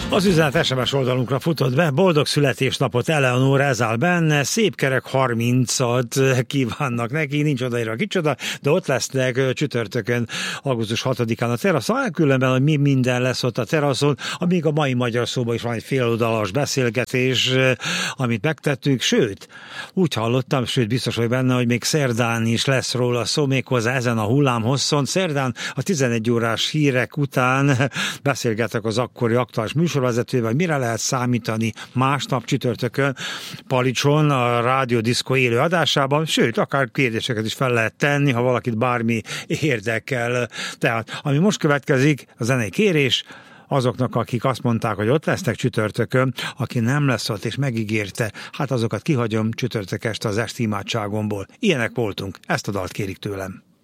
Az üzenet SMS oldalunkra futott be, boldog születésnapot Eleonóra, ez áll benne, szép kerek 30-at kívánnak neki, nincs odaírva kicsoda, de ott lesznek csütörtökön, augusztus 6-án a teraszon, különben, hogy mi minden lesz ott a teraszon, amíg a mai Magyar Szóban is van egy féloldalas beszélgetés, amit megtettük, sőt, úgy hallottam, sőt biztos vagy benne, hogy még szerdán is lesz róla szó, méghozzá ezen a hullámhosszon, szerdán a 11 órás hírek után beszélgetek az akkori aktuális műsorvezetővel, mire lehet számítani másnap csütörtökön Palicson a Rádió Diszkó élő adásában, sőt, akár kérdéseket is fel lehet tenni, ha valakit bármi érdekel. Tehát, ami most következik, a zenei kérés, azoknak, akik azt mondták, hogy ott lesznek csütörtökön, aki nem lesz ott és megígérte, hát azokat kihagyom csütörtök este az esti imádságomból. Ilyenek voltunk, ezt a dalt kérik tőlem.